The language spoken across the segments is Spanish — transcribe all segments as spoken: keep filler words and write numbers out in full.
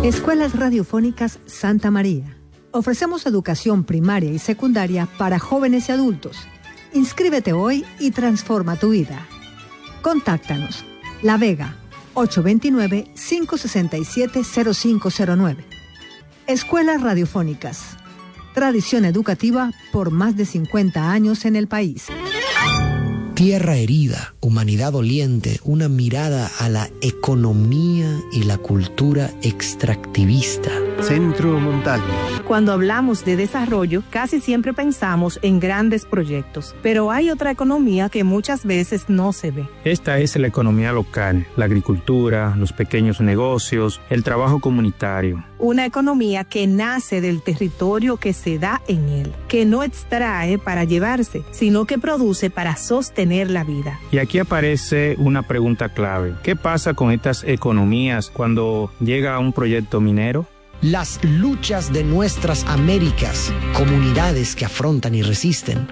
Escuelas Radiofónicas Santa María. Ofrecemos educación primaria y secundaria para jóvenes y adultos. Inscríbete hoy y transforma tu vida. Contáctanos. La Vega, ocho dos nueve, cinco seis siete, cero cinco cero nueve. Escuelas Radiofónicas. Tradición educativa por más de cincuenta años en el país. Tierra herida, humanidad doliente, una mirada a la economía y la cultura extractivista. Centro Montalvo. Cuando hablamos de desarrollo, casi siempre pensamos en grandes proyectos, pero hay otra economía que muchas veces no se ve. Esta es la economía local, la agricultura, los pequeños negocios, el trabajo comunitario. Una economía que nace del territorio que se da en él, que no extrae para llevarse, sino que produce para sostener la vida. Y aquí aparece una pregunta clave. ¿Qué pasa con estas economías cuando llega un proyecto minero? Las luchas de nuestras Américas, comunidades que afrontan y resisten.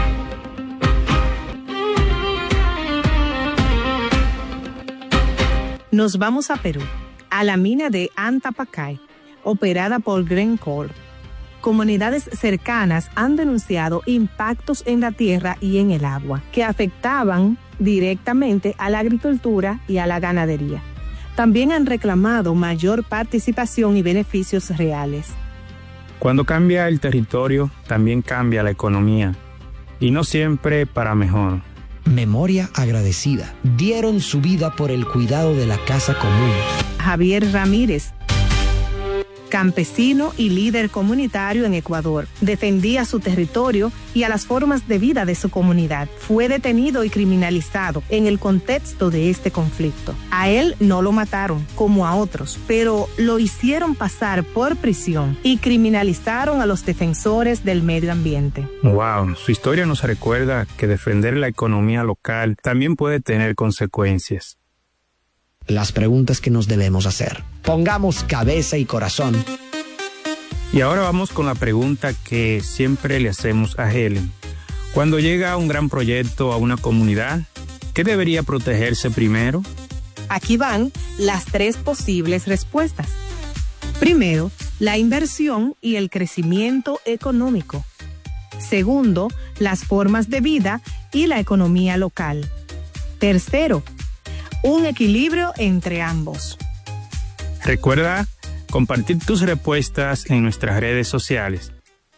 Nos vamos a Perú, a la mina de Antapacay, operada por Glencore. Comunidades cercanas han denunciado impactos en la tierra y en el agua que afectaban directamente a la agricultura y a la ganadería. También han reclamado mayor participación y beneficios reales. Cuando cambia el territorio, también cambia la economía, y no siempre para mejor. Memoria agradecida. Dieron su vida por el cuidado de la casa común. Javier Ramírez, campesino y líder comunitario en Ecuador, defendía su territorio y a las formas de vida de su comunidad. Fue detenido y criminalizado en el contexto de este conflicto. A él no lo mataron, como a otros, pero lo hicieron pasar por prisión y criminalizaron a los defensores del medio ambiente. Wow, su historia nos recuerda que defender la economía local también puede tener consecuencias. Las preguntas que nos debemos hacer. Pongamos cabeza y corazón. Y ahora vamos con la pregunta que siempre le hacemos a Helen. Cuando llega un gran proyecto a una comunidad, ¿qué debería protegerse primero? Aquí van las tres posibles respuestas. Primero, la inversión y el crecimiento económico. Segundo, las formas de vida y la economía local. Tercero, un equilibrio entre ambos. Recuerda compartir tus respuestas en nuestras redes sociales.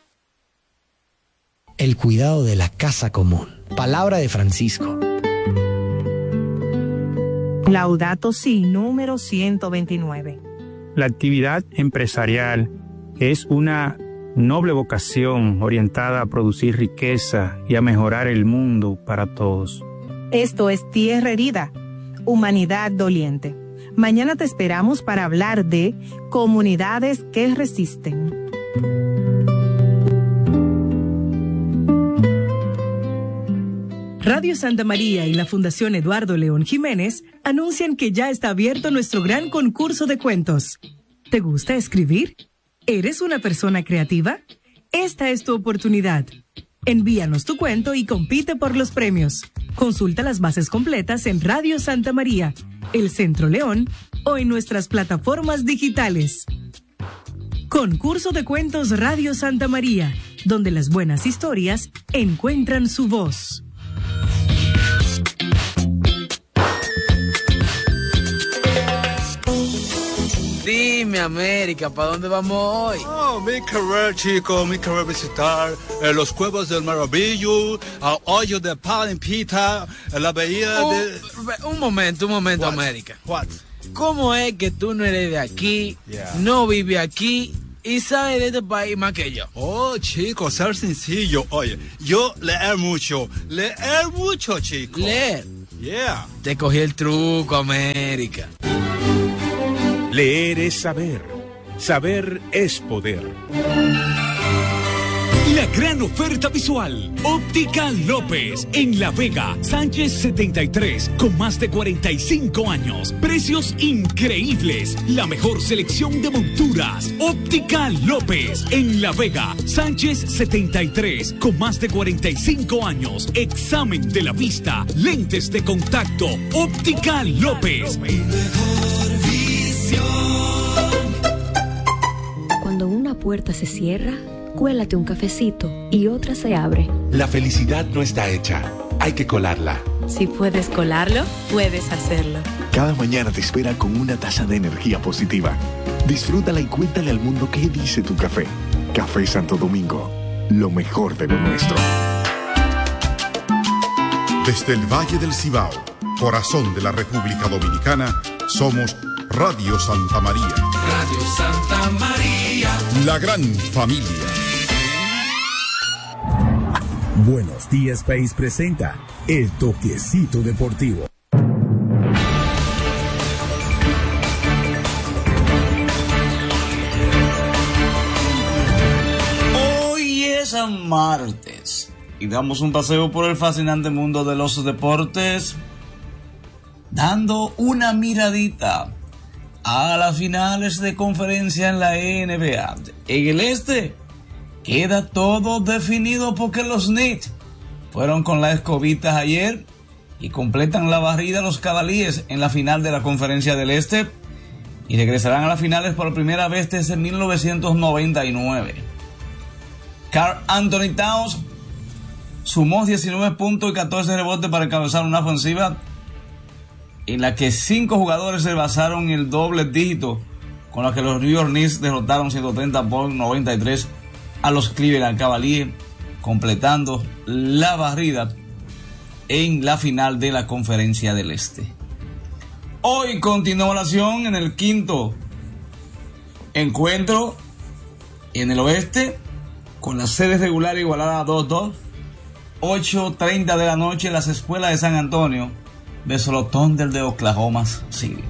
El cuidado de la casa común. Palabra de Francisco. Laudato Si, número ciento veintinueve. La actividad empresarial es una noble vocación orientada a producir riqueza y a mejorar el mundo para todos. Esto es Tierra Herida, humanidad doliente. Mañana te esperamos para hablar de comunidades que resisten. Radio Santa María y la Fundación Eduardo León Jiménez anuncian que ya está abierto nuestro gran concurso de cuentos. ¿Te gusta escribir? ¿Eres una persona creativa? Esta es tu oportunidad. Envíanos tu cuento y compite por los premios. Consulta las bases completas en Radio Santa María, El Centro León o en nuestras plataformas digitales. Concurso de Cuentos Radio Santa María, donde las buenas historias encuentran su voz. Dime, América, ¿para dónde vamos hoy? Oh, mi querer, chico, mi querer visitar eh, los Cuevas del Maravillo, el hoyo de Palimpita, la bahía uh, de... Un momento, un momento, What? América. What? ¿Cómo es que tú no eres de aquí, Yeah. no vives aquí y sabes de este país más que yo? Oh, chico, ser sencillo. Oye, yo leer mucho, leer mucho, chico. Leer. Yeah. Te cogí el truco, América. Leer es saber. Saber es poder. La gran oferta visual. Óptica López en La Vega, Sánchez setenta y tres, con más de cuarenta y cinco años. Precios increíbles. La mejor selección de monturas. Óptica López en La Vega, Sánchez setenta y tres, con más de cuarenta y cinco años. Examen de la vista, lentes de contacto. Óptica López. puerta se cierra, cuélate un cafecito y otra se abre. La felicidad no está hecha, hay que colarla. Si puedes colarlo, puedes hacerlo. Cada mañana te espera con una taza de energía positiva. Disfrútala y cuéntale al mundo qué dice tu café. Café Santo Domingo, lo mejor de lo nuestro. Desde el Valle del Cibao, corazón de la República Dominicana, somos Radio Santa María. Radio Santa María. La gran familia. Buenos Días País presenta El Toquecito Deportivo. Hoy es martes y damos un paseo por el fascinante mundo de los deportes, dando una miradita a las finales de conferencia en la N B A. En el este queda todo definido porque los Knicks fueron con las escobitas ayer y completan la barrida los Cavaliers en la final de la conferencia del este y regresarán a las finales por primera vez desde mil novecientos noventa y nueve. Karl Anthony Towns sumó diecinueve puntos y catorce rebotes para encabezar una ofensiva en la que cinco jugadores se basaron en el doble dígito, con la que los New York Knicks derrotaron ciento treinta por noventa y tres a los Cleveland Cavaliers, completando la barrida en la final de la Conferencia del Este. Hoy continúa la acción en el quinto encuentro en el oeste, con la serie regular igualada a dos dos, ocho treinta de la noche, las Espuelas de San Antonio versus los Thunder de Oklahoma City.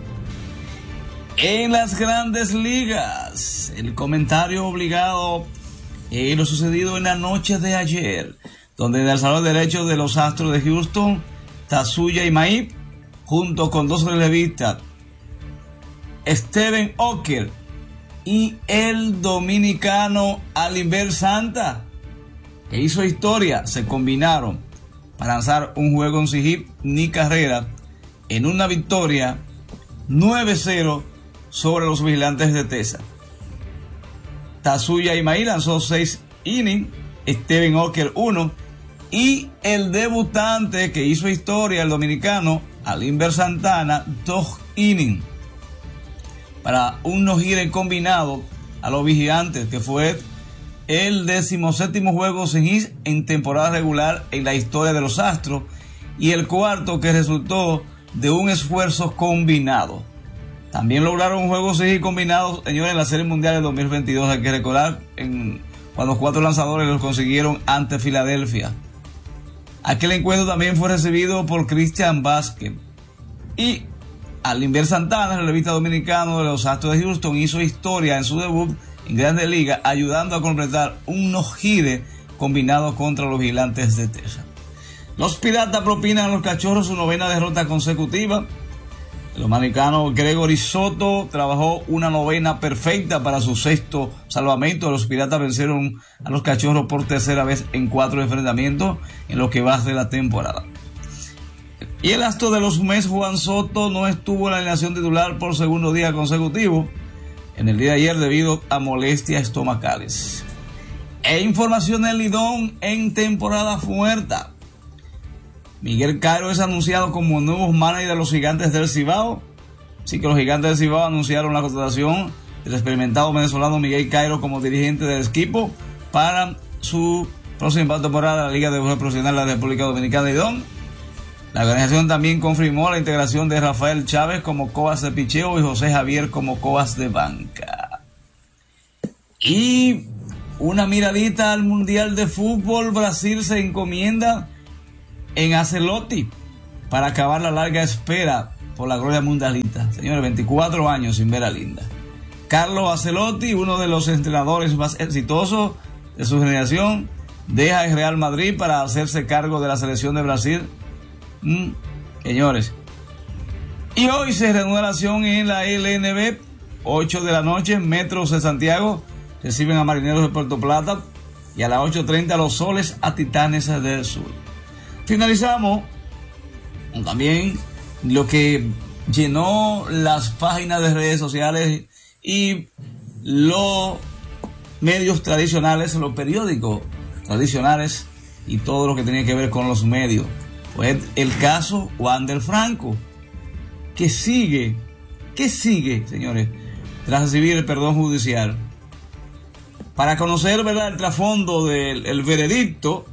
En las Grandes Ligas, el comentario obligado en lo sucedido en la noche de ayer, donde el alzador derecho de los Astros de Houston, Tatsuya Imai, junto con dos relevistas, Steven Oker y el dominicano Alimber Santa, que hizo historia, se combinaron para lanzar un juego sin hit ni carrera en una victoria nueve cero sobre los Vigilantes de Texas. Tatsuya Imai lanzó seis innings, Steven Oker uno, y el debutante que hizo historia, el dominicano Alimber Santana, dos innings para un no-hitter combinado a los Vigilantes, que fue el decimoséptimo juego sin hit en temporada regular en la historia de los Astros y el cuarto que resultó de un esfuerzo combinado. También lograron un juego sin hit combinado, señores, en la Serie Mundial de dos mil veintidós, hay que recordar, en, cuando cuatro lanzadores los consiguieron ante Filadelfia. Aquel encuentro también fue recibido por Christian Vázquez. Y Alimber Santana, el relevista dominicano de los Astros de Houston, hizo historia en su debut en Grandes Ligas, ayudando a completar un no-hitter combinado contra los Vigilantes de Texas. Los Piratas propinan a los Cachorros su novena derrota consecutiva. El dominicano Gregory Soto trabajó una novena perfecta para su sexto salvamento. Los Piratas vencieron a los Cachorros por tercera vez en cuatro enfrentamientos en lo que va de la temporada. Y el astro de los Mets, Juan Soto, no estuvo en la alineación titular por segundo día consecutivo en el día de ayer debido a molestias estomacales. E información del Lidón en temporada muerta. Miguel Cairo es anunciado como nuevo manager de los Gigantes del Cibao. Así que los Gigantes del Cibao anunciaron la contratación del experimentado venezolano Miguel Cairo como dirigente del equipo para su próxima temporada de la Liga de Béisbol Profesional de la República Dominicana, Lidón. La organización también confirmó la integración de Rafael Chávez como coach de picheo y José Javier como coach de banca. Y una miradita al Mundial de Fútbol. Brasil se encomienda en Ancelotti para acabar la larga espera por la gloria mundialista. Señores, veinticuatro años sin ver a Linda. Carlo Ancelotti, uno de los entrenadores más exitosos de su generación, deja el Real Madrid para hacerse cargo de la selección de Brasil. Mm, señores, y hoy se reanuda la acción en la L N B. Ocho de la noche, Metros de Santiago reciben a Marineros de Puerto Plata, y a las ocho treinta los Soles a Titanes del Sur. Finalizamos también lo que llenó las páginas de redes sociales y lo medios tradicionales, los periódicos tradicionales y todo lo que tenía que ver con los medios. Pues el caso Wander Franco, que sigue, que sigue, señores, tras recibir el perdón judicial. Para conocer, ¿verdad?, el trasfondo del el veredicto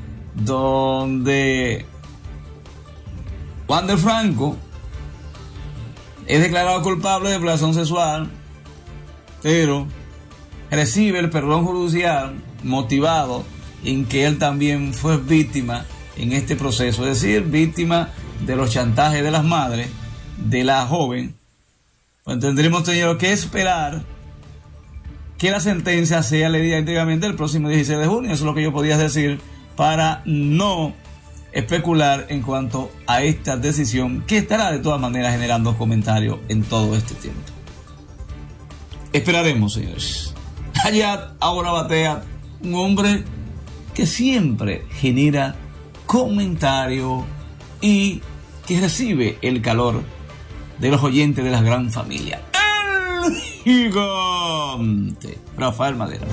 donde Wander Franco es declarado culpable de violación sexual, pero recibe el perdón judicial motivado en que él también fue víctima en este proceso, es decir, víctima de los chantajes de las madres de la joven. Pues tendremos, señor, que esperar que la sentencia sea leída íntegramente el próximo dieciséis de junio. Eso es lo que yo podía decir para no especular en cuanto a esta decisión, que estará de todas maneras generando comentarios en todo este tiempo. Esperaremos, señores. Hayat ahora batea, un hombre que siempre genera comentario y que recibe el calor de los oyentes de la gran familia. El gigante Rafael Madera.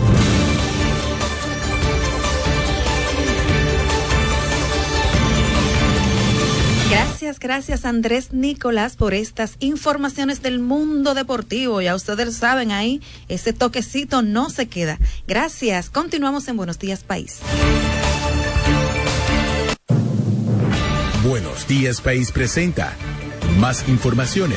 Gracias, gracias Andrés Nicolás por estas informaciones del mundo deportivo. Ya ustedes saben, ahí ese toquecito no se queda. Gracias. Continuamos en Buenos Días País. Buenos Días País presenta más informaciones.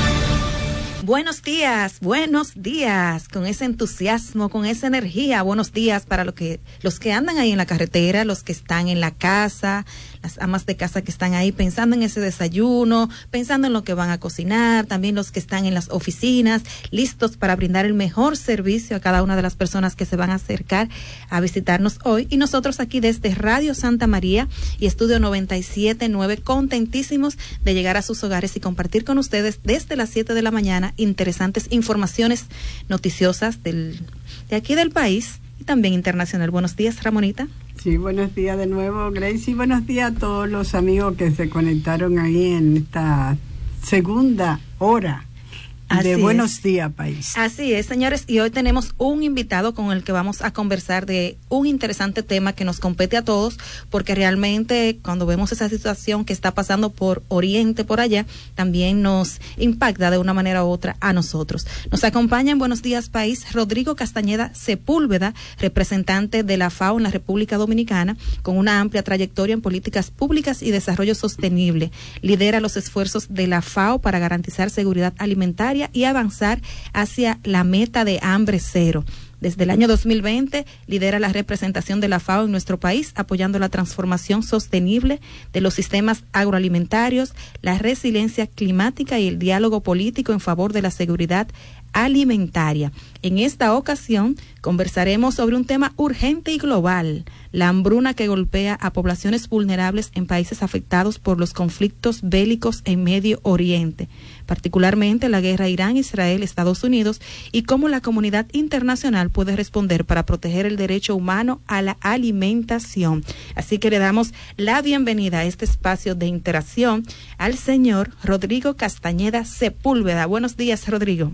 Buenos días, buenos días, con ese entusiasmo, con esa energía. Buenos días para lo que, los que andan ahí en la carretera, los que están en la casa, las amas de casa que están ahí pensando en ese desayuno, pensando en lo que van a cocinar, también los que están en las oficinas, listos para brindar el mejor servicio a cada una de las personas que se van a acercar a visitarnos hoy. Y nosotros aquí desde Radio Santa María y Estudio noventa y siete punto nueve, contentísimos de llegar a sus hogares y compartir con ustedes desde las siete de la mañana interesantes informaciones noticiosas del, de aquí del país y también internacional. Buenos días, Ramonita. Sí, buenos días de nuevo, Gracie. Buenos días a todos los amigos que se conectaron ahí en esta segunda hora de Buenos Días País. Así es, señores, y hoy tenemos un invitado con el que vamos a conversar de un interesante tema que nos compete a todos, porque realmente cuando vemos esa situación que está pasando por Oriente, por allá, también nos impacta de una manera u otra a nosotros. Nos acompaña en Buenos Días País Rodrigo Castañeda Sepúlveda, representante de la FAO en la República Dominicana, con una amplia trayectoria en políticas públicas y desarrollo sostenible. Lidera los esfuerzos de la FAO para garantizar seguridad alimentaria y avanzar hacia la meta de hambre cero. Desde el año dos mil veinte lidera la representación de la FAO en nuestro país, apoyando la transformación sostenible de los sistemas agroalimentarios, la resiliencia climática y el diálogo político en favor de la seguridad alimentaria. En esta ocasión conversaremos sobre un tema urgente y global: la hambruna que golpea a poblaciones vulnerables en países afectados por los conflictos bélicos en Medio Oriente, particularmente la guerra Irán-Israel-Estados Unidos, y cómo la comunidad internacional puede responder para proteger el derecho humano a la alimentación. Así que le damos la bienvenida a este espacio de interacción al señor Rodrigo Castañeda Sepúlveda. Buenos días, Rodrigo.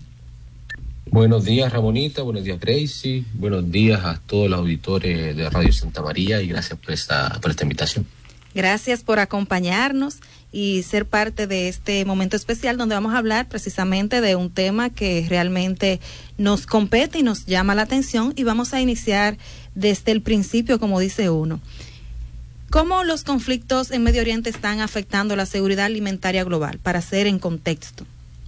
Buenos días, Ramonita, buenos días, Gracie, buenos días a todos los auditores de Radio Santa María y gracias por esta, por esta invitación. Gracias por acompañarnos y ser parte de este momento especial donde vamos a hablar precisamente de un tema que realmente nos compete y nos llama la atención, y vamos a iniciar desde el principio, como dice uno. ¿Cómo los conflictos en Medio Oriente están afectando la seguridad alimentaria global? Para hacer en contexto.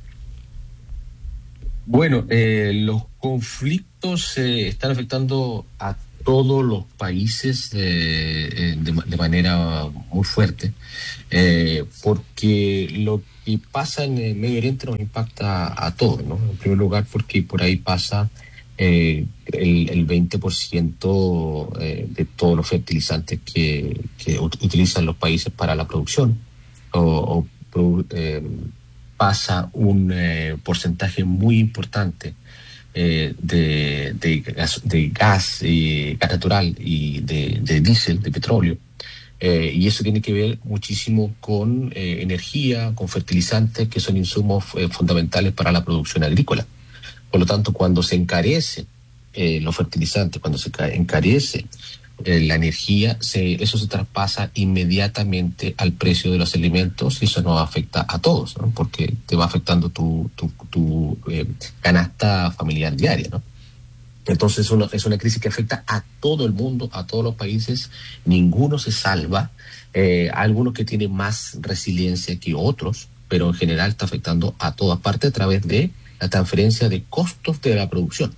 Bueno, eh, los conflictos eh, están afectando a todos los países eh, de, de manera muy fuerte, eh, porque lo que pasa en el Medio Oriente nos impacta a todos, ¿no? En primer lugar, porque por ahí pasa eh, el, el veinte por ciento eh, de todos los fertilizantes que, que utilizan los países para la producción, o, o eh, pasa un eh, porcentaje muy importante eh, de, de gas, de gas, eh, gas natural y de, de diésel, de petróleo. Eh, y eso tiene que ver muchísimo con eh, energía, con fertilizantes, que son insumos eh, fundamentales para la producción agrícola. Por lo tanto, cuando se encarece eh, los fertilizantes, cuando se encarece eh, la energía, se, eso se traspasa inmediatamente al precio de los alimentos y eso nos afecta a todos, ¿no? Porque te va afectando tu, tu, tu eh, canasta familiar diaria, ¿no? Entonces uno, es una crisis que afecta a todo el mundo, a todos los países, ninguno se salva, eh, algunos que tienen más resiliencia que otros, pero en general está afectando a todas partes a través de la transferencia de costos de la producción.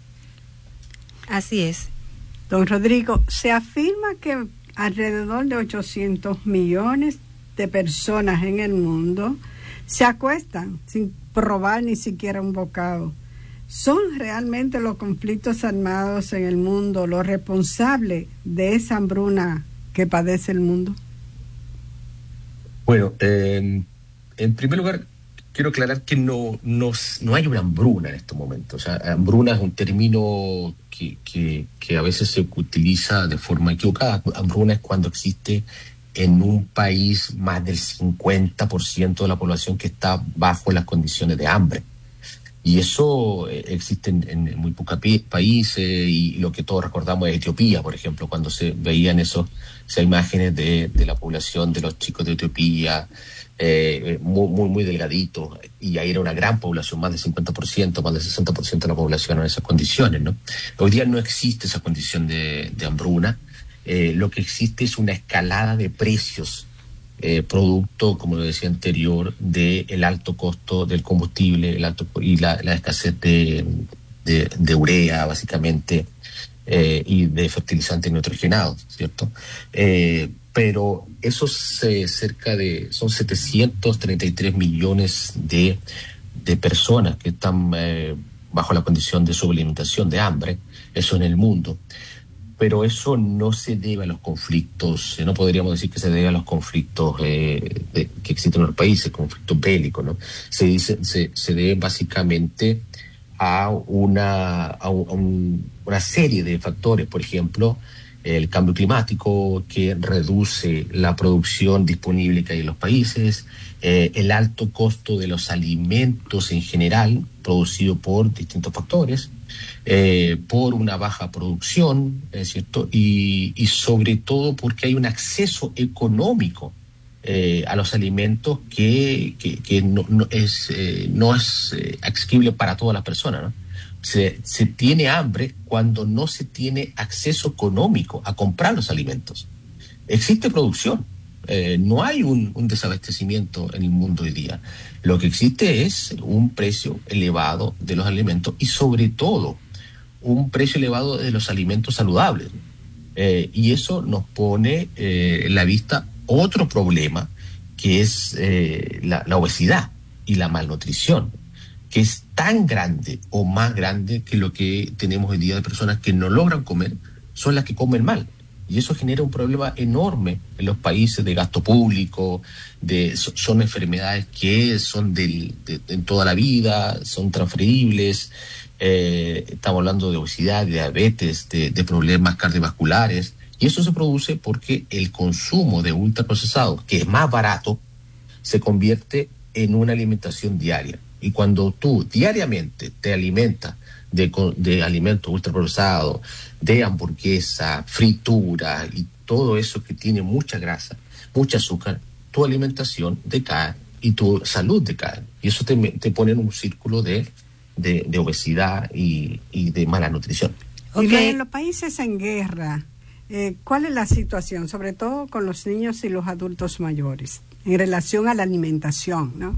Así es. Don Rodrigo, se afirma que alrededor de ochocientos millones de personas en el mundo se acuestan sin probar ni siquiera un bocado. ¿Son realmente los conflictos armados en el mundo los responsables de esa hambruna que padece el mundo? Bueno, eh, en primer lugar, quiero aclarar que no, no, no hay una hambruna en estos momentos. O sea, hambruna es un término que, que, que a veces se utiliza de forma equivocada. Hambruna es cuando existe en un país más del cincuenta por ciento de la población que está bajo las condiciones de hambre. Y eso eh, existe en, en muy pocos países, y lo que todos recordamos es Etiopía, por ejemplo, cuando se veían esos, esas imágenes de, de la población, de los chicos de Etiopía, eh, muy, muy, muy delgaditos, y ahí era una gran población, más del cincuenta por ciento, más del sesenta por ciento de la población en esas condiciones, ¿no? Hoy día no existe esa condición de, de hambruna, eh, lo que existe es una escalada de precios, Eh, producto, como lo decía anterior, del alto costo del combustible, el alto y la, la escasez de, de, de urea, básicamente, eh, y de fertilizantes nitrogenados, ¿cierto? Eh, pero esos eh, cerca de, son setecientos treinta y tres millones de, de personas que están eh, bajo la condición de sobrealimentación, de hambre, eso en el mundo. Pero eso no se debe a los conflictos, eh, no podríamos decir que se debe a los conflictos eh, de, que existen en los países, conflictos bélicos, ¿no? Se dice, se, se debe básicamente a una, a, un, a un, una serie de factores, por ejemplo, el cambio climático que reduce la producción disponible que hay en los países, eh, el alto costo de los alimentos en general, producido por distintos factores, Eh, por una baja producción, ¿es cierto? Y, y sobre todo porque hay un acceso económico eh, a los alimentos que, que, que no, no es, eh, no es eh, accesible para todas las personas, ¿no? Se, se tiene hambre cuando no se tiene acceso económico a comprar los alimentos. Existe producción, eh, no hay un, un desabastecimiento en el mundo hoy día. Lo que existe es un precio elevado de los alimentos y sobre todo un precio elevado de los alimentos saludables. Eh, y eso nos pone eh, en la vista otro problema, que es eh, la, la obesidad y la malnutrición, que es tan grande o más grande que lo que tenemos hoy día de personas que no logran comer, son las que comen mal. Y eso genera un problema enorme en los países de gasto público, de, son enfermedades que son del, de, de toda la vida, son transferibles, eh, estamos hablando de obesidad, de diabetes, de, de problemas cardiovasculares, y eso se produce porque el consumo de ultraprocesados, que es más barato, se convierte en una alimentación diaria. Y cuando tú diariamente te alimentas de, de alimentos ultraprocesados, de hamburguesa, fritura y todo eso que tiene mucha grasa, mucha azúcar, tu alimentación decae y tu salud decae. Y eso te, te pone en un círculo de, de, de obesidad y, y de mala nutrición. Okay. Y en los países en guerra, eh, ¿cuál es la situación? Sobre todo con los niños y los adultos mayores, en relación a la alimentación, ¿no?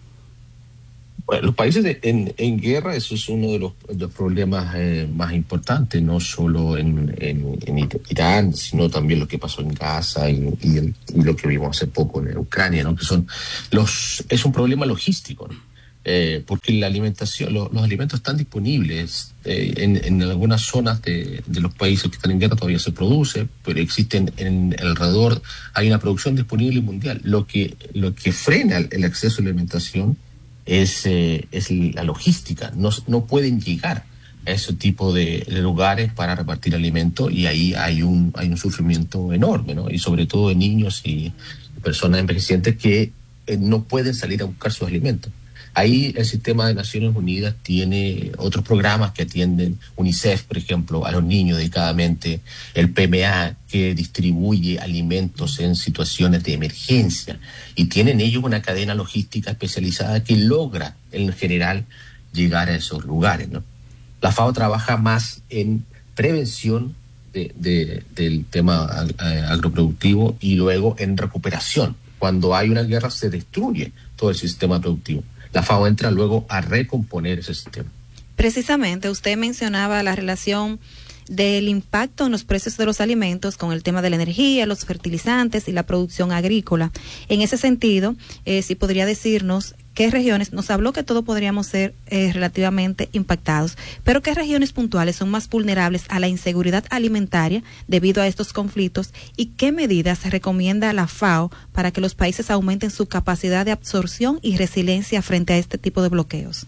Bueno, los países de, en, en guerra, eso es uno de los, de los problemas eh, más importantes, no solo en, en, en Irán, sino también lo que pasó en Gaza y, y, el, y lo que vimos hace poco en Ucrania, ¿no? Que son los, es un problema logístico, ¿no? Eh, porque la alimentación, lo, los alimentos están disponibles eh, en, en algunas zonas de, de los países que están en guerra todavía se produce, pero existen en alrededor, hay una producción disponible mundial. Lo que, lo que frena el, el acceso a la alimentación es, eh, es la logística. No, no pueden llegar a ese tipo de, de lugares para repartir alimentos y ahí hay un, hay un sufrimiento enorme, ¿no? Y sobre todo de niños y personas envejecientes que eh, no pueden salir a buscar sus alimentos. Ahí el sistema de Naciones Unidas tiene otros programas que atienden, UNICEF, por ejemplo, a los niños dedicadamente, el P M A, que distribuye alimentos en situaciones de emergencia, y tienen ellos una cadena logística especializada que logra, en general, llegar a esos lugares, ¿no? La FAO trabaja más en prevención de, de, del tema agroproductivo y luego en recuperación. Cuando hay una guerra se destruye todo el sistema productivo. La FAO entra luego a recomponer ese sistema. Precisamente, usted mencionaba la relación del impacto en los precios de los alimentos con el tema de la energía, los fertilizantes y la producción agrícola. En ese sentido, eh, si podría decirnos qué regiones, nos habló que todos podríamos ser eh, relativamente impactados, pero qué regiones puntuales son más vulnerables a la inseguridad alimentaria debido a estos conflictos y qué medidas recomienda la FAO para que los países aumenten su capacidad de absorción y resiliencia frente a este tipo de bloqueos.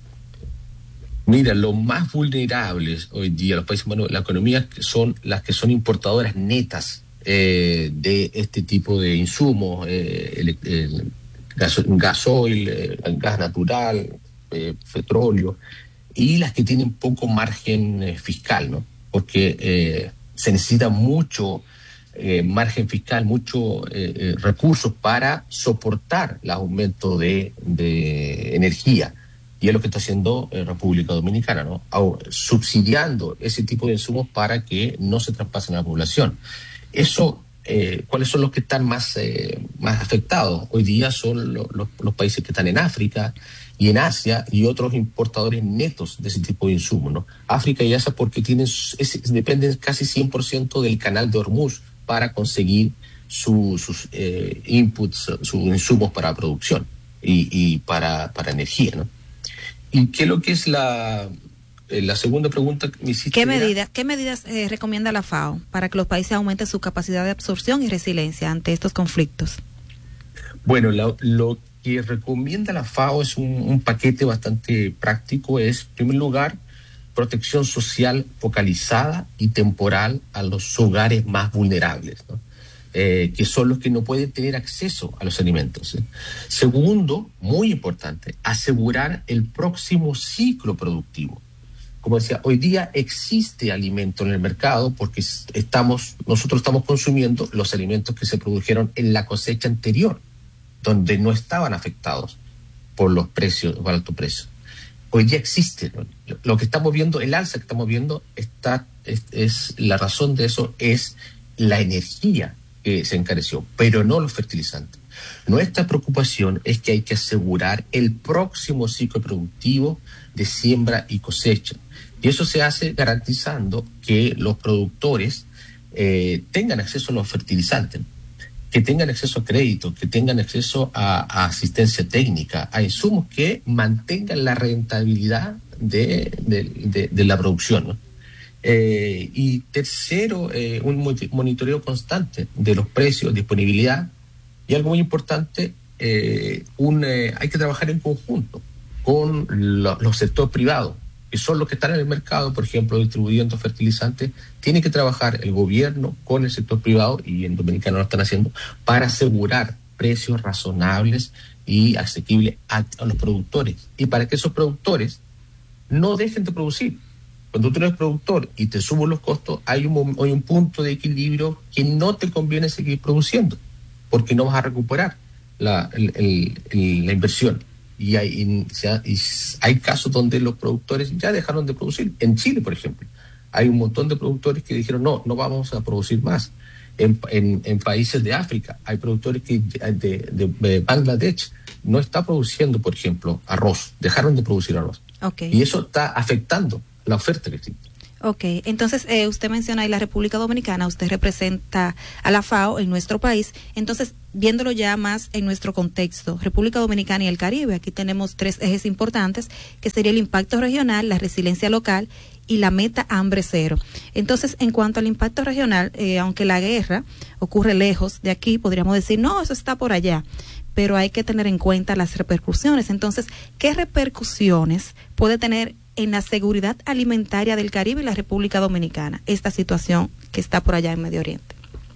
Mira, los más vulnerables hoy día, los países, bueno, la economía son las que son importadoras netas eh, de este tipo de insumos, eh, el, el gas, gasoil, eh, gas natural, eh, petróleo, y las que tienen poco margen eh, fiscal, ¿no? Porque eh, se necesita mucho eh, margen fiscal, muchos eh, eh, recursos para soportar el aumento de, de energía. Y es lo que está haciendo eh, República Dominicana, ¿no? Ahora, subsidiando ese tipo de insumos para que no se traspasen a la población. Eso, eh, ¿cuáles son los que están más, eh, más afectados? Hoy día son lo, lo, los países que están en África y en Asia y otros importadores netos de ese tipo de insumos, ¿no? África y Asia porque tienen, es, dependen casi cien por ciento del canal de Hormuz para conseguir su, sus eh, inputs, sus insumos para producción y, y para, para energía, ¿no? ¿Y qué es lo que es la, la segunda pregunta que me hiciste? ¿Qué medidas, ¿qué medidas eh, recomienda la FAO para que los países aumenten su capacidad de absorción y resiliencia ante estos conflictos? Bueno, lo, lo que recomienda la FAO es un, un paquete bastante práctico. Es, en primer lugar, protección social focalizada y temporal a los hogares más vulnerables, ¿no? Eh, que son los que no pueden tener acceso a los alimentos, ¿eh? Segundo, muy importante, asegurar el próximo ciclo productivo. Como decía, hoy día existe alimento en el mercado porque estamos, nosotros estamos consumiendo los alimentos que se produjeron en la cosecha anterior, donde no estaban afectados por los precios, por alto precio. Hoy día existe, ¿no? Lo que estamos viendo, el alza que estamos viendo, está, es, es la razón de eso es la energía que se encareció, pero no los fertilizantes. Nuestra preocupación es que hay que asegurar el próximo ciclo productivo de siembra y cosecha. Y eso se hace garantizando que los productores eh, tengan acceso a los fertilizantes, que tengan acceso a crédito, que tengan acceso a, a asistencia técnica, a insumos que mantengan la rentabilidad de, de, de, de la producción, ¿no? Eh, y tercero, eh, un monitoreo constante de los precios, disponibilidad, y algo muy importante, eh, un, eh, hay que trabajar en conjunto con lo, los sectores privados, que son los que están en el mercado, por ejemplo, distribuyendo fertilizantes. Tiene que trabajar el gobierno con el sector privado, y en Dominicana lo están haciendo, para asegurar precios razonables y asequibles a, a los productores, y para que esos productores no dejen de producir. Cuando tú eres productor y te suben los costos, hay un, hay un punto de equilibrio que no te conviene seguir produciendo, porque no vas a recuperar la, el, el, el, la inversión. Y hay, y hay casos donde los productores ya dejaron de producir. En Chile, por ejemplo, hay un montón de productores que dijeron, no, no vamos a producir más. En, en, en países de África, hay productores que de, de, de Bangladesh no está produciendo, por ejemplo, arroz. Dejaron de producir arroz. Okay. Y eso está afectando la oferta que existe. Ok, entonces eh, usted menciona ahí la República Dominicana, usted representa a la FAO en nuestro país, entonces viéndolo ya más en nuestro contexto, República Dominicana y el Caribe, aquí tenemos tres ejes importantes, que sería el impacto regional, la resiliencia local y la meta hambre cero. Entonces, en cuanto al impacto regional, eh, aunque la guerra ocurre lejos de aquí, podríamos decir, no, eso está por allá, pero hay que tener en cuenta las repercusiones. Entonces, ¿qué repercusiones puede tener en la seguridad alimentaria del Caribe y la República Dominicana esta situación que está por allá en Medio Oriente?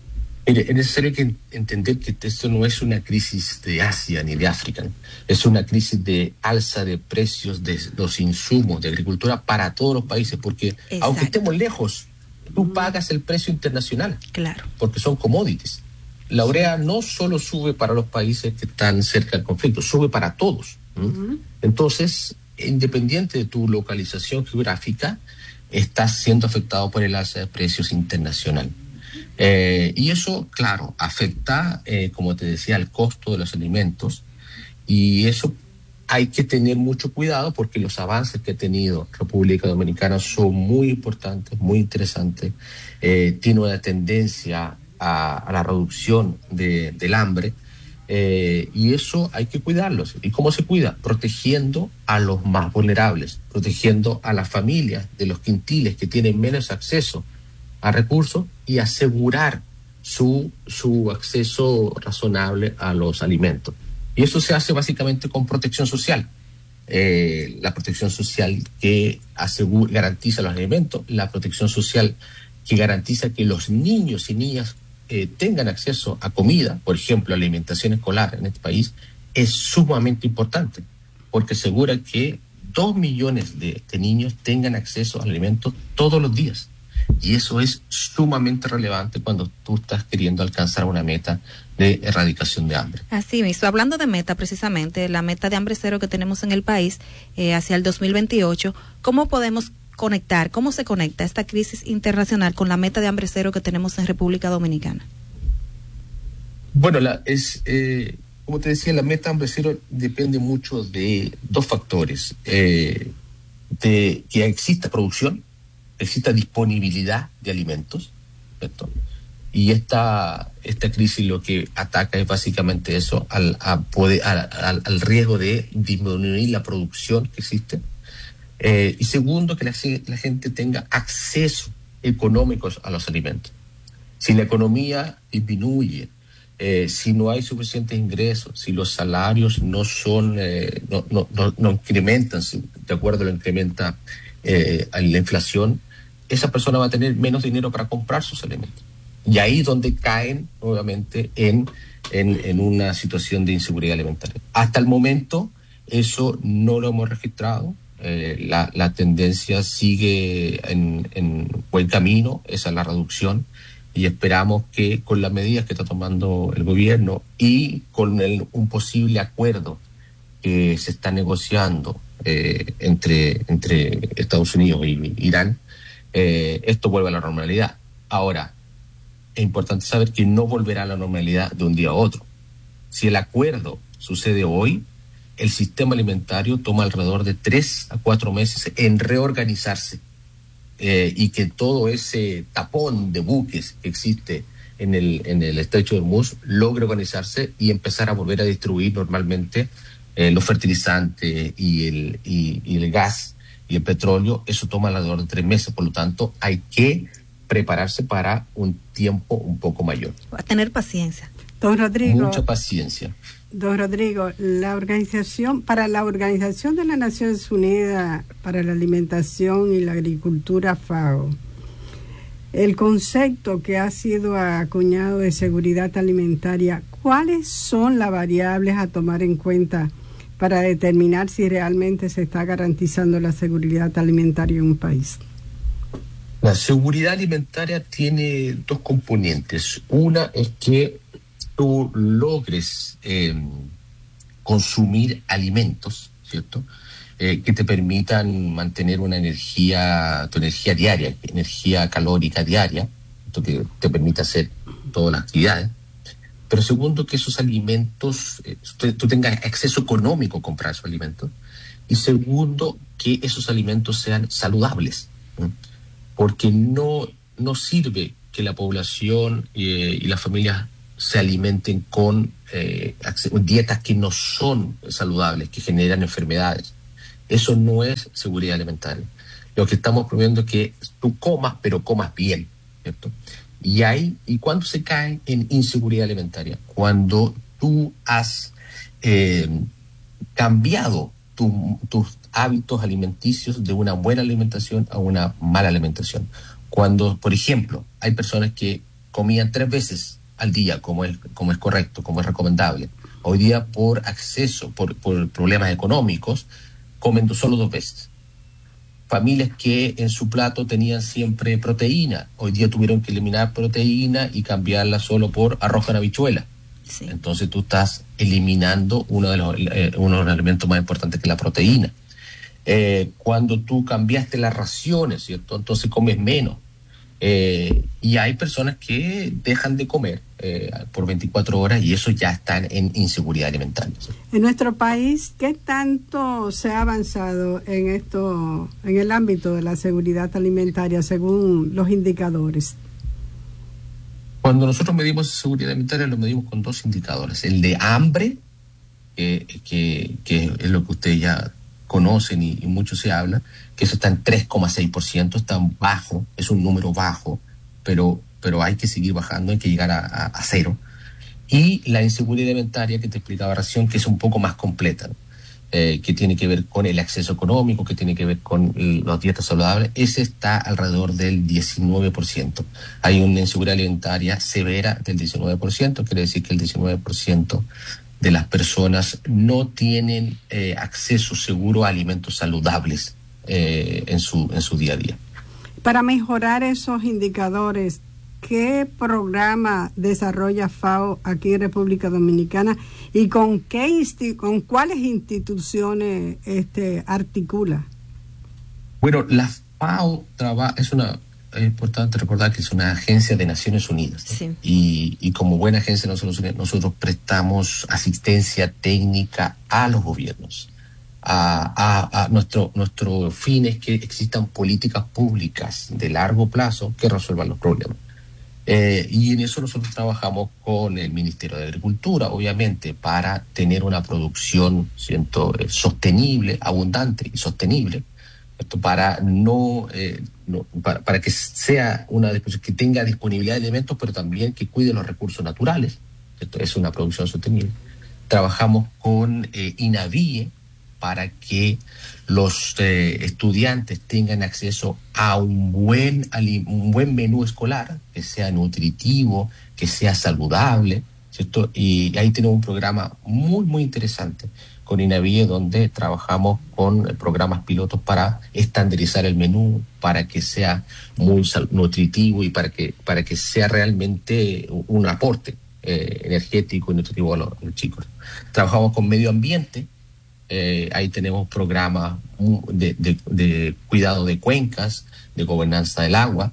Mire, es necesario que entender que esto no es una crisis de Asia ni de África, es una crisis de alza de precios de los insumos de agricultura para todos los países, porque Exacto. aunque estemos lejos, tú pagas el precio internacional, claro, porque son commodities. La urea no solo sube para los países que están cerca del conflicto, sube para todos. Uh-huh. Entonces, independiente de tu localización geográfica, estás siendo afectado por el alza de precios internacional. Eh, y eso, claro, afecta, eh, como te decía, el costo de los alimentos, y eso hay que tener mucho cuidado porque los avances que ha tenido República Dominicana son muy importantes, muy interesantes. Eh, tiene una tendencia a, a la reducción de, del hambre, eh, y eso hay que cuidarlos. ¿Y cómo se cuida? Protegiendo a los más vulnerables, protegiendo a las familias de los quintiles que tienen menos acceso a recursos y asegurar su, su acceso razonable a los alimentos. Y eso se hace básicamente con protección social. Eh, la protección social que asegura, garantiza los alimentos, la protección social que garantiza que los niños y niñas eh, tengan acceso a comida, por ejemplo, alimentación escolar en este país, es sumamente importante, porque asegura que dos millones de, de niños tengan acceso a alimentos todos los días. Y eso es sumamente relevante cuando tú estás queriendo alcanzar una meta de erradicación de hambre. Así mismo, hablando de meta, precisamente, la meta de hambre cero que tenemos en el país eh, hacia el dos mil veintiocho, ¿cómo podemos conectar, cómo se conecta esta crisis internacional con la meta de hambre cero que tenemos en República Dominicana? Bueno, la, es, eh, como te decía, la meta hambre cero depende mucho de dos factores. Eh, de que exista producción, exista disponibilidad de alimentos, ¿cierto? Y esta, esta crisis lo que ataca es básicamente eso, al, a poder, al, al, al riesgo de disminuir la producción que existe. Eh, y segundo, que la, la gente tenga acceso económico a los alimentos. Si la economía disminuye, eh, si no hay suficientes ingresos, si los salarios no son, eh, no, no, no, no incrementan, si de acuerdo a lo que incrementa eh, la inflación, esa persona va a tener menos dinero para comprar sus alimentos. Y ahí es donde caen nuevamente en, en, en una situación de inseguridad alimentaria. Hasta el momento eso no lo hemos registrado. Eh, la, la tendencia sigue en, en buen camino, esa es la reducción, y esperamos que con las medidas que está tomando el gobierno y con el, un posible acuerdo que se está negociando eh, entre, entre Estados Unidos y Irán, eh, esto vuelve a la normalidad. Ahora, es importante saber que no volverá a la normalidad de un día a otro. Si el acuerdo sucede hoy, el sistema alimentario toma alrededor de tres a cuatro meses en reorganizarse, eh, y que todo ese tapón de buques que existe en el, en el estrecho de Hormuz logre organizarse y empezar a volver a distribuir normalmente eh, los fertilizantes y el, y, y el gas y el petróleo. Eso toma alrededor de tres meses, por lo tanto hay que prepararse para un tiempo un poco mayor. A tener paciencia. Don Rodrigo. Mucha paciencia. Don Rodrigo, la organización, para la Organización de las Naciones Unidas para la Alimentación y la Agricultura, FAO, el concepto que ha sido acuñado de seguridad alimentaria, ¿cuáles son las variables a tomar en cuenta para determinar si realmente se está garantizando la seguridad alimentaria en un país? La seguridad alimentaria tiene dos componentes. Una es que tú logres eh, consumir alimentos, ¿cierto? Eh, que te permitan mantener una energía, tu energía diaria, energía calórica diaria, esto que te permite hacer todas las actividades. Pero segundo, que esos alimentos, eh, tú, tú tengas acceso económico a comprar esos alimentos. Y segundo, que esos alimentos sean saludables, ¿no? Porque no, no sirve que la población eh, y las familias se alimenten con eh, dietas que no son saludables, que generan enfermedades. Eso no es seguridad alimentaria. Lo que estamos promoviendo es que tú comas, pero comas bien, ¿cierto? Y ahí, ¿y cuándo se cae en inseguridad alimentaria? Cuando tú has eh, cambiado tu, tus hábitos alimenticios de una buena alimentación a una mala alimentación. Cuando, por ejemplo, hay personas que comían tres veces al día, como es, como es correcto, como es recomendable. Hoy día, por acceso, por, por problemas económicos, comen solo dos veces. Familias que en su plato tenían siempre proteína, hoy día tuvieron que eliminar proteína y cambiarla solo por arroz con habichuela. Sí. Entonces tú estás eliminando uno de los, eh, uno de los elementos más importantes, que es la proteína. Eh, cuando tú cambiaste las raciones, ¿cierto? Entonces comes menos. Eh, y hay personas que dejan de comer eh, por veinticuatro horas, y eso ya está en inseguridad alimentaria. ¿Sí? En nuestro país, ¿qué tanto se ha avanzado en esto, en el ámbito de la seguridad alimentaria, según los indicadores? Cuando nosotros medimos seguridad alimentaria, lo medimos con dos indicadores: el de hambre, eh, que, que es lo que ustedes ya conocen y, y mucho se habla, que eso está en tres coma seis por ciento, está bajo, es un número bajo, pero, pero hay que seguir bajando, hay que llegar a, a, a cero. Y la inseguridad alimentaria que te explicaba recién, que es un poco más completa, ¿no? eh, que tiene que ver con el acceso económico, que tiene que ver con el, las dietas saludables, ese está alrededor del diecinueve por ciento. Hay una inseguridad alimentaria severa del diecinueve por ciento, quiere decir que el diecinueve por ciento de las personas no tienen eh, acceso seguro a alimentos saludables eh, en su en su día a día. Para mejorar esos indicadores, ¿qué programa desarrolla FAO aquí en República Dominicana y con qué insti- con cuáles instituciones este articula? Bueno, la FAO trabaja, es una es importante recordar que es una agencia de Naciones Unidas, ¿no? Sí. y, y como buena agencia de Naciones Unidas, nosotros prestamos asistencia técnica a los gobiernos. A, a, a nuestro, nuestro fin es que existan políticas públicas de largo plazo que resuelvan los problemas. Eh, y en eso nosotros trabajamos con el Ministerio de Agricultura, obviamente, para tener una producción, siento, eh, sostenible, abundante y sostenible. Esto para no, eh, no para, para que sea una que tenga disponibilidad de alimentos, pero también que cuide los recursos naturales. Esto es una producción sostenible. Trabajamos con eh, INAVIE para que los eh, estudiantes tengan acceso a un buen un buen menú escolar, que sea nutritivo, que sea saludable, ¿cierto? Y ahí tenemos un programa muy muy interesante con INAVIE, donde trabajamos con programas pilotos para estandarizar el menú, para que sea muy nutritivo y para que, para que sea realmente un aporte eh, energético y nutritivo a los, a los chicos. Trabajamos con medio ambiente, eh, ahí tenemos programas de, de, de cuidado de cuencas, de gobernanza del agua.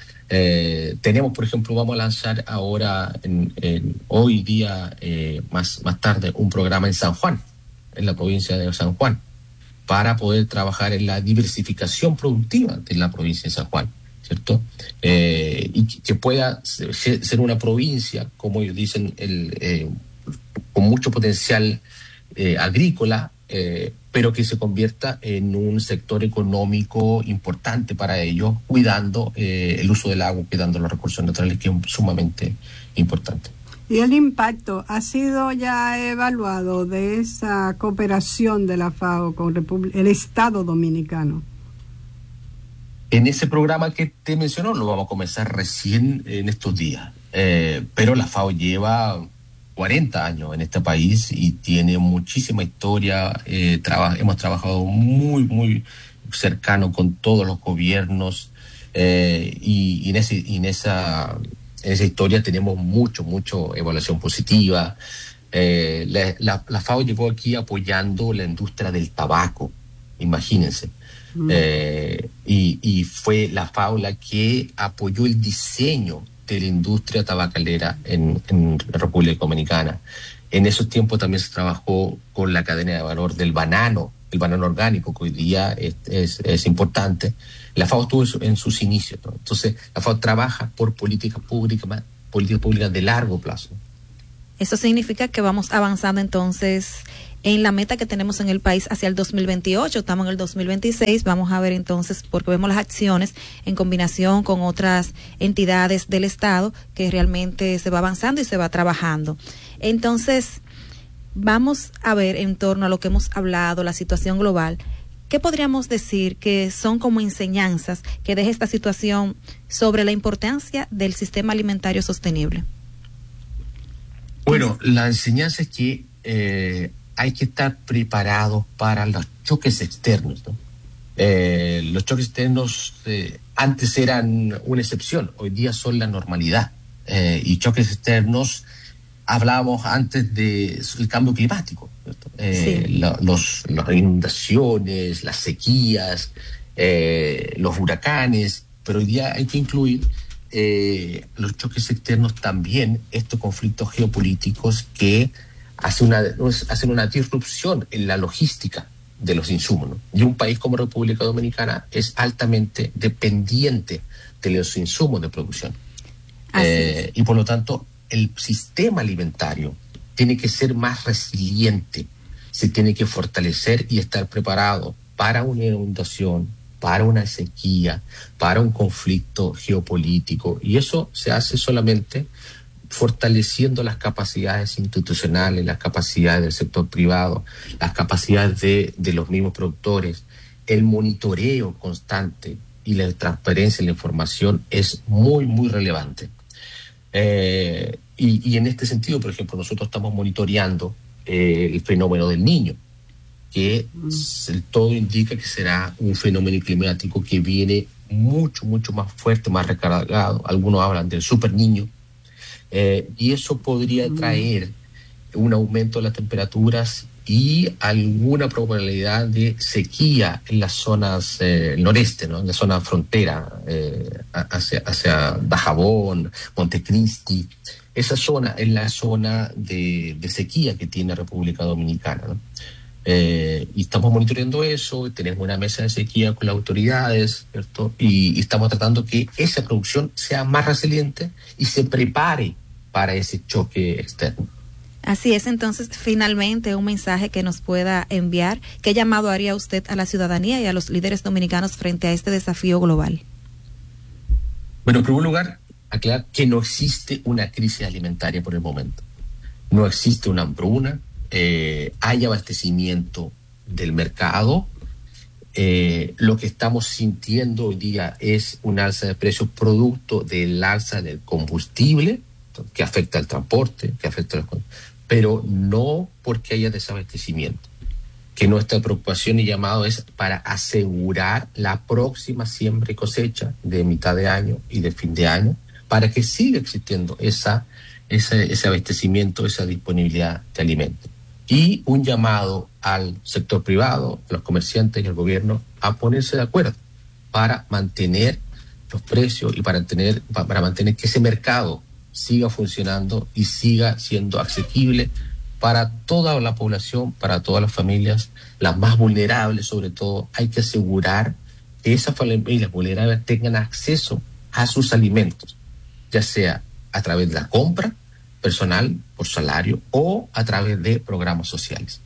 Eh, tenemos, por ejemplo, vamos a lanzar ahora, en, en, hoy día, eh, más, más tarde, un programa en San Juan, en la provincia de San Juan, para poder trabajar en la diversificación productiva de la provincia de San Juan, ¿cierto? Eh, y que, que pueda ser, ser una provincia, como ellos dicen, el, eh, con mucho potencial eh, agrícola, eh, pero que se convierta en un sector económico importante para ellos, cuidando eh, el uso del agua, cuidando los recursos naturales, que es sumamente importante. ¿Y el impacto ha sido ya evaluado de esa cooperación de la FAO con República, el Estado Dominicano? En ese programa que te mencionó lo vamos a comenzar recién en estos días, eh, pero la FAO lleva cuarenta años en este país y tiene muchísima historia. Eh, traba, hemos trabajado muy, muy cercano con todos los gobiernos eh, y, y en ese, y en esa... En esa historia tenemos mucho, mucho evaluación positiva. Eh, la, la, la FAO llegó aquí apoyando la industria del tabaco, imagínense. Mm. Eh, y, y fue la FAO la que apoyó el diseño de la industria tabacalera en, en República Dominicana. En esos tiempos también se trabajó con la cadena de valor del banano, el banano orgánico, que hoy día es, es, es importante. La FAO estuvo en sus inicios, ¿no? Entonces, la FAO trabaja por políticas públicas, políticas públicas de largo plazo. Eso significa que vamos avanzando entonces en la meta que tenemos en el país hacia el dos mil veintiocho, estamos en el dos mil veintiséis, vamos a ver entonces, porque vemos las acciones en combinación con otras entidades del Estado, que realmente se va avanzando y se va trabajando. Entonces, vamos a ver en torno a lo que hemos hablado, la situación global. ¿Qué podríamos decir que son como enseñanzas que deja esta situación sobre la importancia del sistema alimentario sostenible? Bueno, la enseñanza es que eh, hay que estar preparados para los choques externos, ¿no? Eh, los choques externos eh, antes eran una excepción, hoy día son la normalidad. Eh, y choques externos, hablábamos antes del cambio climático, eh, sí. la, los, las inundaciones, las sequías, eh, los huracanes, pero hoy día hay que incluir eh, los choques externos también, estos conflictos geopolíticos que hacen una, hacen una disrupción en la logística de los insumos, ¿no? Y un país como República Dominicana es altamente dependiente de los insumos de producción. Eh, y por lo tanto, el sistema alimentario tiene que ser más resiliente, se tiene que fortalecer y estar preparado para una inundación, para una sequía, para un conflicto geopolítico. Y eso se hace solamente fortaleciendo las capacidades institucionales, las capacidades del sector privado, las capacidades de, de los mismos productores. El monitoreo constante y la transparencia en la información es muy, muy relevante. Eh, y, y en este sentido, por ejemplo, nosotros estamos monitoreando eh, el fenómeno del Niño, que mm. el, todo indica que será un fenómeno climático que viene mucho, mucho más fuerte, más recargado. Algunos hablan del super Niño, eh, y eso podría traer mm. un aumento de las temperaturas y alguna probabilidad de sequía en las zonas eh, noreste, ¿no? En la zona frontera, eh, hacia, hacia Dajabón, Montecristi. Esa zona es la zona de, de sequía que tiene República Dominicana, ¿no? Eh, y estamos monitoreando eso, tenemos una mesa de sequía con las autoridades, ¿cierto? Y, y estamos tratando que esa producción sea más resiliente y se prepare para ese choque externo. Así es, entonces, finalmente, un mensaje que nos pueda enviar. ¿Qué llamado haría usted a la ciudadanía y a los líderes dominicanos frente a este desafío global? Bueno, en primer lugar, aclarar que no existe una crisis alimentaria por el momento. No existe una hambruna, eh, hay abastecimiento del mercado. Eh, lo que estamos sintiendo hoy día es un alza de precios producto del alza del combustible, que afecta al transporte, que afecta al... pero no porque haya desabastecimiento. Que nuestra preocupación y llamado es para asegurar la próxima siembra y cosecha de mitad de año y de fin de año, para que siga existiendo esa, ese, ese abastecimiento, esa disponibilidad de alimentos. Y un llamado al sector privado, a los comerciantes y al gobierno a ponerse de acuerdo para mantener los precios y para, tener, para mantener que ese mercado siga funcionando y siga siendo asequible para toda la población, para todas las familias, las más vulnerables sobre todo. Hay que asegurar que esas familias vulnerables tengan acceso a sus alimentos, ya sea a través de la compra personal por salario o a través de programas sociales.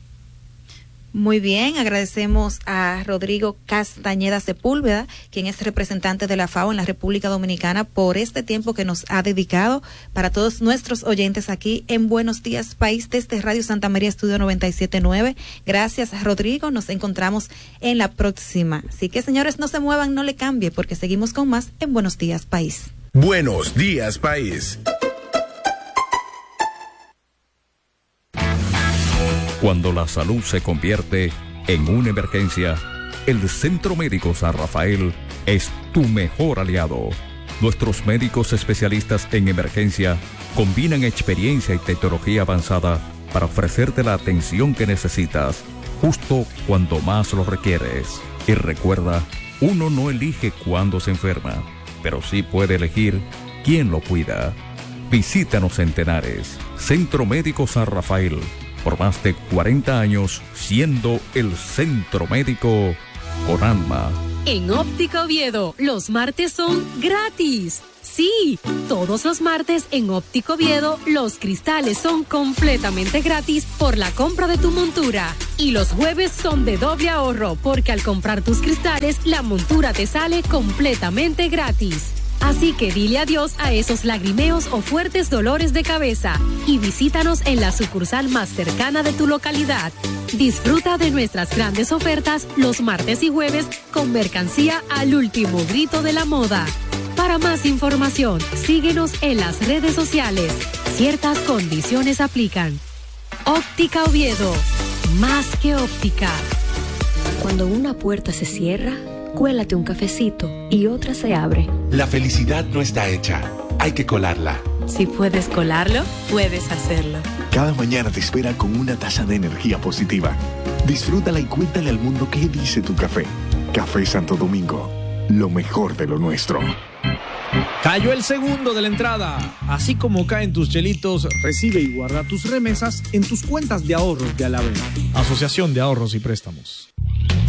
Muy bien, agradecemos a Rodrigo Castañeda Sepúlveda, quien es representante de la FAO en la República Dominicana, por este tiempo que nos ha dedicado para todos nuestros oyentes aquí en Buenos Días País desde Radio Santa María Estudio noventa y siete punto nueve. Gracias, Rodrigo, nos encontramos en la próxima. Así que, señores, no se muevan, no le cambie, porque seguimos con más en Buenos Días País. Buenos Días País. Cuando la salud se convierte en una emergencia, el Centro Médico San Rafael es tu mejor aliado. Nuestros médicos especialistas en emergencia combinan experiencia y tecnología avanzada para ofrecerte la atención que necesitas, justo cuando más lo requieres. Y recuerda, uno no elige cuándo se enferma, pero sí puede elegir quién lo cuida. Visítanos en Tenares, Centro Médico San Rafael, por más de cuarenta años siendo el centro médico con alma. En Óptica Oviedo, los martes son gratis. Sí, todos los martes en Óptica Oviedo, los cristales son completamente gratis por la compra de tu montura. Y los jueves son de doble ahorro, porque al comprar tus cristales, la montura te sale completamente gratis. Así que dile adiós a esos lagrimeos o fuertes dolores de cabeza y visítanos en la sucursal más cercana de tu localidad. Disfruta de nuestras grandes ofertas los martes y jueves con mercancía al último grito de la moda. Para más información, síguenos en las redes sociales. Ciertas condiciones aplican. Óptica Oviedo, más que óptica. Cuando una puerta se cierra, cuélate un cafecito y otra se abre. La felicidad no está hecha, hay que colarla. Si puedes colarlo, puedes hacerlo. Cada mañana te espera con una taza de energía positiva. Disfrútala y cuéntale al mundo qué dice tu café. Café Santo Domingo, lo mejor de lo nuestro. Cayó el segundo de la entrada. Así como caen tus chelitos, recibe y guarda tus remesas en tus cuentas de ahorros de Alavena. Asociación de Ahorros y Préstamos.